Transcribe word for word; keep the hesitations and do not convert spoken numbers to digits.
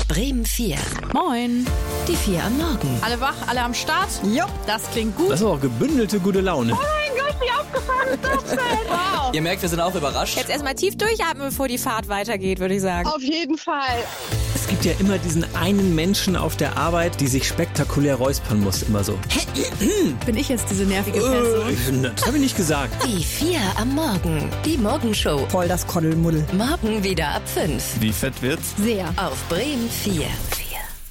Bremen vier. Moin. Die vier am Morgen. Alle wach, alle am Start? Jupp. Das klingt gut. Das ist auch gebündelte gute Laune. Oh mein Gott, wie aufgefahren ist das denn? Wow. Ihr merkt, wir sind auch überrascht. Jetzt erstmal tief durchatmen, bevor die Fahrt weitergeht, würde ich sagen. Auf jeden Fall. Es gibt ja immer diesen einen Menschen auf der Arbeit, die sich spektakulär räuspern muss. Immer so. Bin ich jetzt diese nervige Person? Äh, das habe ich nicht gesagt. Die vier am Morgen. Die Morgenshow. Voll das Koddelmuddel. Morgen wieder ab fünf. Wie fett wird's? Sehr. Auf Bremen vier.